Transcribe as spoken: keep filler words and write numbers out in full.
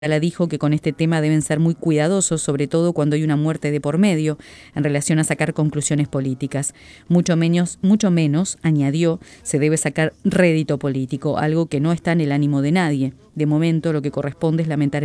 La dijo que con este tema deben ser muy cuidadosos, sobre todo cuando hay una muerte de por medio, en relación a sacar conclusiones políticas. Mucho menos, mucho menos, añadió, se debe sacar rédito político, algo que no está en el ánimo de nadie. De momento, lo que corresponde es lamentar